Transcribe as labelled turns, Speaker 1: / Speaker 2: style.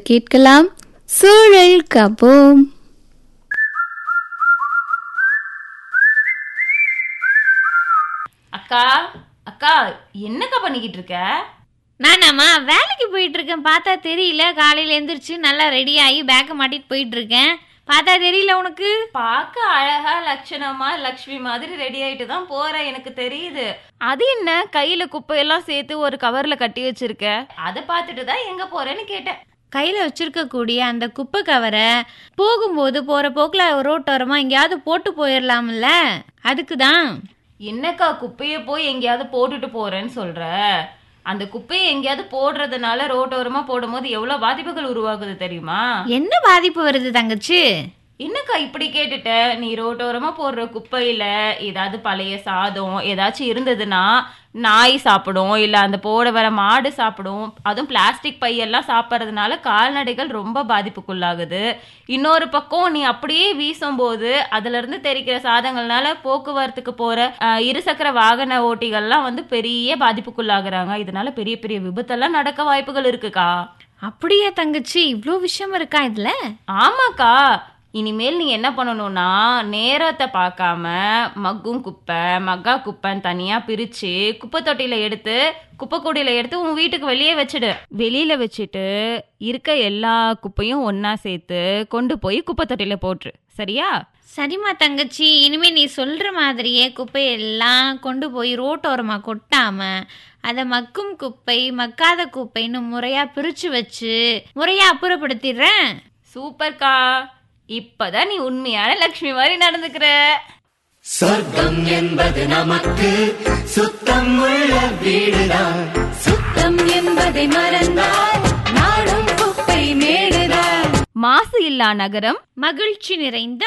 Speaker 1: கேட்கலாம். சூழல் காப்போம்.
Speaker 2: அக்கா அக்கா என்னக்கா பண்ணிக்கிட்டு இருக்க?
Speaker 3: நானாம்மா வேலைக்கு போயிட்டு இருக்கேன். பார்த்தா தெரியல. காலையில எந்திரிச்சு நல்லா ரெடி ஆகி பேக்கை மாட்டிட்டு போயிட்டு இருக்கேன். பார்த்தா தெரியல உனக்கு?
Speaker 2: பார்க்க அழகா லட்சணமா லக்ஷ்மி மாதிரி ரெடி ஆயிட்டு தான் போற, எனக்கு தெரியுது. அது என்ன கையில குப்பையெல்லாம் சேர்த்து ஒரு கவர்ல கட்டி வச்சிருக்க? அதை பார்த்துட்டு தான் எங்க போறேன்னு கேட்டேன்.
Speaker 3: கையில வச்சிருக்கக்கூடிய அந்த குப்பை கவரை போகும்போது போற போக்குல ரோட்டோரமா எங்கேயாவது போட்டு போயிடலாம்ல, அதுக்கு தான்.
Speaker 2: என்னக்கா குப்பைய போய் எங்கேயாவது போட்டுட்டு போறேன்னு சொல்ற? அந்த குப்பையை எங்கேயாவது போடுறதுனால ரோட்டோரமா போடும்போது எவ்வளவு பாதிப்புகள் உருவாகுது தெரியுமா?
Speaker 3: என்ன பாதிப்பு வருது தங்கச்சி?
Speaker 2: என்னக்கா இப்படி கேட்டுட்ட? நீ ரோட்டோரமா போடுற குப்பையில ஏதாவது பழைய சாதம் ஏதாச்சும் இருந்ததுன்னா நாய் சாப்பிடும், இல்ல அந்த போட வர மாடு சாப்பிடும். அதுவும் பிளாஸ்டிக் பையெல்லாம் சாப்பிட்றதுனால கால்நடைகள் ரொம்ப பாதிப்புக்குள்ளாகுது. இன்னொரு பக்கம் நீ அப்படியே வீசும் போது அதுல இருந்து தெரிக்கிற சாதங்கள்னால போக்குவரத்துக்கு போற இருசக்கர வாகன ஓட்டிகள்லாம் வந்து பெரிய பாதிப்புக்குள்ளாகுறாங்க. இதனால பெரிய பெரிய விபத்தெல்லாம் நடக்க வாய்ப்புகள் இருக்குக்கா.
Speaker 3: அப்படியே தங்கச்சி, இவ்வளோ விஷயம் இருக்கா இதுல?
Speaker 2: ஆமாக்கா. இனிமேல் நீ என்ன பண்ணணும்னா நேரத்தை பார்க்காம மக்கும் குப்பை மக்கா குப்பைன்னு தனியா பிரிச்சு குப்பை தொட்டியில எடுத்து குப்பை கூடையில எடுத்து உன் வீட்டுக்கு வெளியே வச்சுடு. வெளியில வச்சுட்டு இருக்க எல்லா குப்பையும் ஒன்னா சேர்த்து கொண்டு போய் குப்பை தொட்டியில போட்டுரு, சரியா?
Speaker 3: சரிம்மா தங்கச்சி, இனிமே நீ சொல்ற மாதிரியே குப்பையெல்லாம் கொண்டு போய் ரோட்டோரமா கொட்டாம அதை மக்கும் குப்பை மக்காத குப்பைன்னு முறையா பிரிச்சு வச்சு முறையா அப்புறப்படுத்திடுறேன்.
Speaker 2: சூப்பர்க்கா. இப்பதான் நீ உண்மையான லக்ஷ்மி மாதிரி நடந்துக்கிற.
Speaker 4: சொர்க்கம் என்பது நமக்கு சுத்தம் உள்ள வீடுதான். சுத்தம் என்பதை மறந்தால் நாடும் குப்பை மேடுதான்.
Speaker 2: மாசு இல்லா நகரம்,
Speaker 3: மகிழ்ச்சி நிறைந்த